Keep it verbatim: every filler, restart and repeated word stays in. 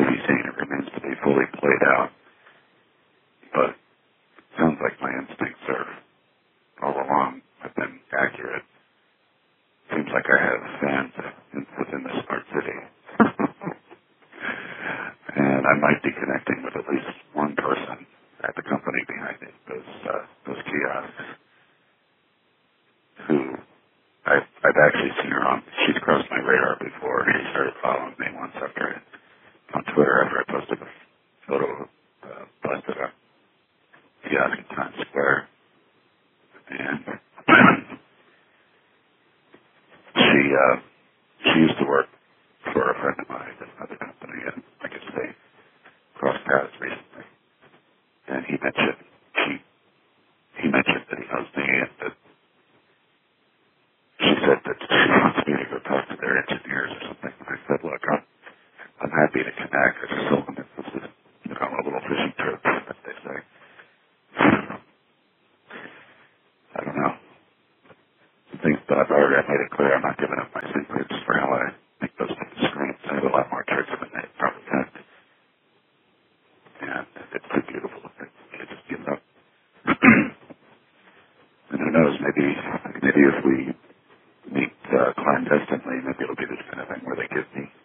be seen. It remains to be fully played out. But it sounds like my instincts are all along have been accurate. Seems like I have fans within the smart city. And I might be connecting with at least one person at the company behind it, those, uh, those kiosks, who I've, I've actually seen her on. She's crossed my radar before. She started following me once after I, on Twitter after I posted a photo of uh, busted up kiosk in Times Square. And she, uh, she used to work for a friend of mine at another company, and I guess they crossed paths recently. And he mentioned, she, he mentioned that he knows me, and that she said that she wants me to go talk to their engineers or something. And I said, look, I'm, I'm happy to connect. I just told them that this is, you know, a little fishing trip, as they say. I don't know. Things that I've already made it clear I'm not giving up my secrets for how I make those screens. I have a lot more tricks than they probably had. And it's too beautiful. I just give up. And who knows, maybe maybe if we meet uh, clandestinely, maybe it'll be the kind of thing where they give me